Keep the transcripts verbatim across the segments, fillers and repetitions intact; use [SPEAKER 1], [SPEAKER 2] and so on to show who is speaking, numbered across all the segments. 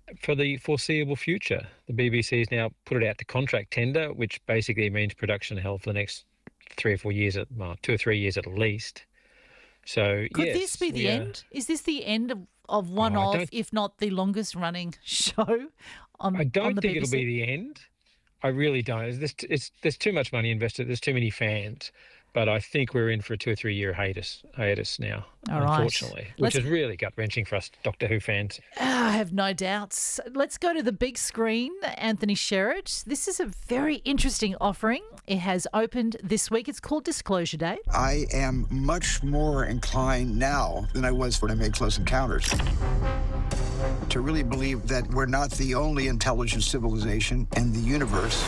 [SPEAKER 1] for the foreseeable future. The B B C has now put it out to contract tender, which basically means production hell for the next three or four years, at well, two or three years at least. So
[SPEAKER 2] Could this
[SPEAKER 1] yes,
[SPEAKER 2] be
[SPEAKER 1] we
[SPEAKER 2] the
[SPEAKER 1] are.
[SPEAKER 2] end? Is this the end of, of
[SPEAKER 1] Oh,
[SPEAKER 2] one
[SPEAKER 1] I
[SPEAKER 2] of,
[SPEAKER 1] don't.
[SPEAKER 2] if not the longest running show
[SPEAKER 1] I
[SPEAKER 2] on on
[SPEAKER 1] don't
[SPEAKER 2] the
[SPEAKER 1] think it'll be
[SPEAKER 2] B B C?
[SPEAKER 1] the end. I really don't. There's, it's, there's too much money invested. There's too many fans. But I think we're in for a two or three year hiatus, hiatus now,
[SPEAKER 2] All right.
[SPEAKER 1] unfortunately, which
[SPEAKER 2] Let's
[SPEAKER 1] is really gut wrenching for us Doctor Who fans.
[SPEAKER 2] Ah, I have no doubts. Let's go to the big screen, Anthony Sherritt. This is a very interesting offering. It has opened this week. It's called Disclosure Day.
[SPEAKER 3] I am much more inclined now than I was when I made Close Encounters to really believe that we're not the only intelligent civilization in the universe.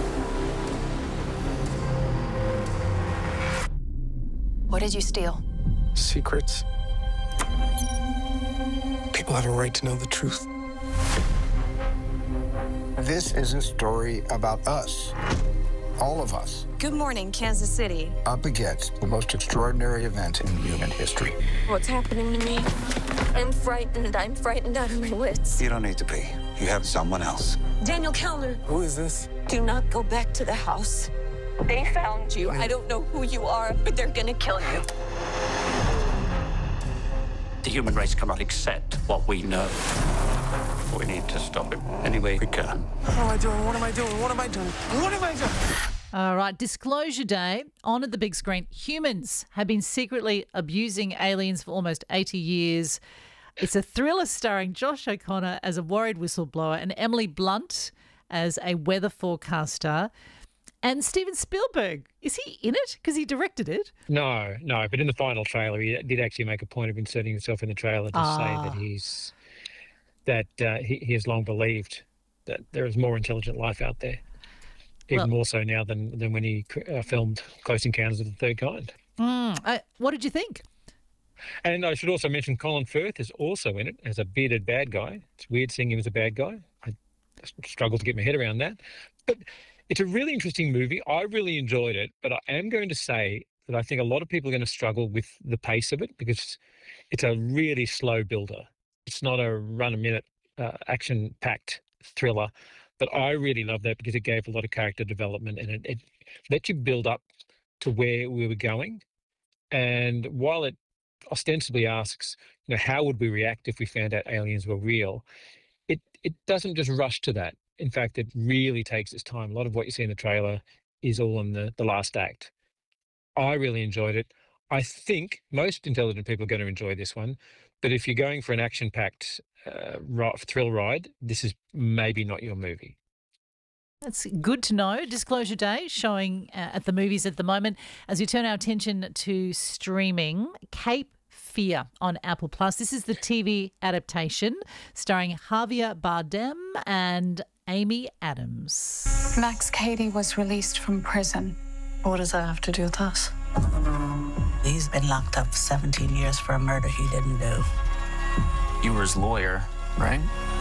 [SPEAKER 4] What did you steal?
[SPEAKER 5] Secrets. People have a right to know the truth.
[SPEAKER 3] This is a story about us, all of us,
[SPEAKER 4] Good morning, Kansas City.
[SPEAKER 3] up against the most extraordinary event in human history.
[SPEAKER 6] What's happening to me? I'm frightened. I'm frightened out of my wits.
[SPEAKER 7] You don't need to be. You have someone else.
[SPEAKER 6] Daniel Kellner,
[SPEAKER 5] Who is this?
[SPEAKER 6] do not go back to the house. They found you. I don't know who you are, but they're gonna kill you.
[SPEAKER 8] The human race cannot accept what we know. We need to stop it any way we can.
[SPEAKER 5] What am I doing? What am I doing? What am I doing? What am I doing?
[SPEAKER 2] All right, Disclosure Day on at the big screen. Humans have been secretly abusing aliens for almost eighty years. It's a thriller starring Josh O'Connor as a worried whistleblower and Emily Blunt as a weather forecaster. And Steven Spielberg, is he in it? Because he directed it.
[SPEAKER 1] No, no. But in the final trailer, he did actually make a point of inserting himself in the trailer to
[SPEAKER 2] Ah.
[SPEAKER 1] say that he's that uh, he, he has long believed that there is more intelligent life out there, even
[SPEAKER 2] Well-
[SPEAKER 1] more so now than than when he uh, filmed Close Encounters of the Third Kind.
[SPEAKER 2] Mm, uh, what did you think?
[SPEAKER 1] And I should also mention Colin Firth is also in it as a bearded bad guy. It's weird seeing him as a bad guy. I struggle to get my head around that. But it's a really interesting movie. I really enjoyed it, but I am going to say that I think a lot of people are going to struggle with the pace of it because it's a really slow builder. It's not a run-a-minute uh, action-packed thriller, but I really love that because it gave a lot of character development and it, it let you build up to where we were going. And while it ostensibly asks, you know, how would we react if we found out aliens were real? It it doesn't just rush to that. In fact, it really takes its time. A lot of what you see in the trailer is all in the, the last act. I really enjoyed it. I think most intelligent people are going to enjoy this one. But if you're going for an action-packed uh, ri- thrill ride, this is maybe not your movie.
[SPEAKER 2] That's good to know. Disclosure Day showing uh, at the movies at the moment. As we turn our attention to streaming, Cape Fear on Apple Plus. This is the T V adaptation starring Javier Bardem and Amy Adams.
[SPEAKER 9] Max Cady was released from prison.
[SPEAKER 10] What does that have to do with us?
[SPEAKER 11] He's been locked up for seventeen years for a murder he didn't do.
[SPEAKER 8] You were his lawyer, right?